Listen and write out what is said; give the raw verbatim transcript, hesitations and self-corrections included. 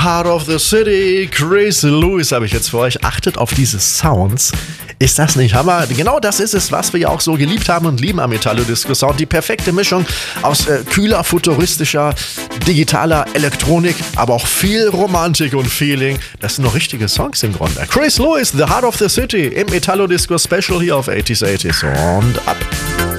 Heart of the City, Chris Lewis habe ich jetzt für euch. Achtet auf diese Sounds. Ist das nicht Hammer? Genau das ist es, was wir ja auch so geliebt haben und lieben am Italo-Disco-Sound. Die perfekte Mischung aus äh, kühler, futuristischer, digitaler Elektronik, aber auch viel Romantik und Feeling. Das sind noch richtige Songs im Grunde. Chris Lewis, The Heart of the City im Italo-Disco-Special hier auf achtziger, achtziger und ab.